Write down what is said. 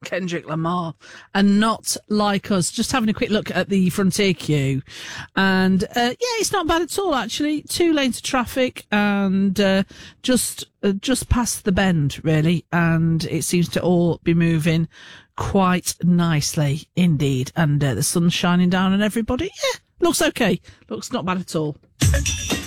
Kendrick Lamar and Not Like Us. Just having a quick look at the Frontier queue. And, it's not bad at all, actually. 2 lanes of traffic and, just past the bend, really. And it seems to all be moving quite nicely indeed. And, the sun's shining down on everybody. Yeah, looks okay. Looks not bad at all.